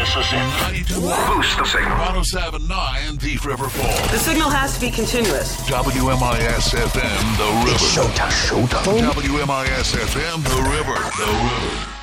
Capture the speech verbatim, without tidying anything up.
This is it. ninety-two. Boost the signal. one oh seven point nine Thief River Falls. The signal has to be continuous. W M I S F M, The River. It's showtime. Showtime. W M I S F M, The River. The River.